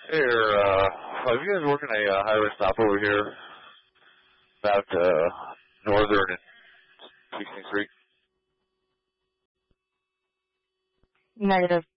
Here, have you guys working a highway stop over here about Northern and 16th Street? Negative.